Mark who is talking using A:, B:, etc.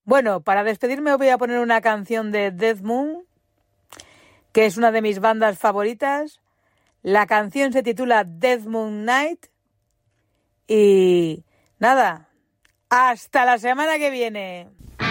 A: Bueno, para despedirme os voy a poner una canción de Death Moon, que es una de mis bandas favoritas. La canción se titula Death Moon Night. Y nada, hasta la semana que viene.